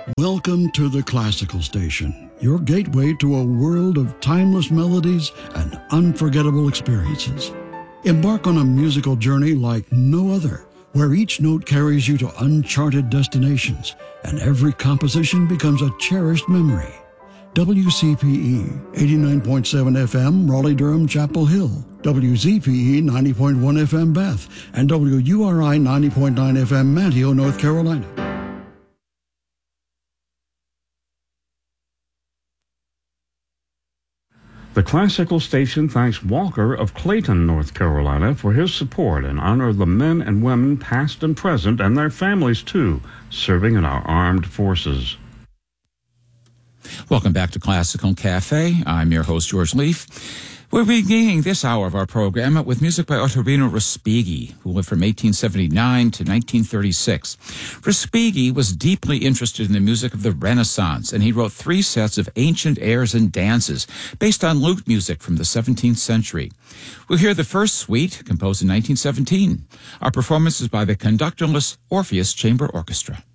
Welcome to the Classical Station, your gateway to a world of timeless melodies and unforgettable experiences. Embark on a musical journey like no other, where each note carries you to uncharted destinations and every composition becomes a cherished memory. WCPE 89.7 FM, Raleigh-Durham, Chapel Hill, WZPE 90.1 FM, Beth, and WURI 90.9 FM, Manteo, North Carolina. The Classical Station thanks Walker of Clayton, North Carolina, for his support in honor of the men and women, past and present, and their families, too, serving in our armed forces. Welcome back to Classical Cafe. I'm your host, George Leaf. We're beginning this hour of our program with music by Ottorino Respighi, who lived from 1879 to 1936. Respighi was deeply interested in the music of the Renaissance, and he wrote 3 sets of ancient airs and dances based on lute music from the 17th century. We'll hear the first suite, composed in 1917. Our performance is by the conductorless Orpheus Chamber Orchestra.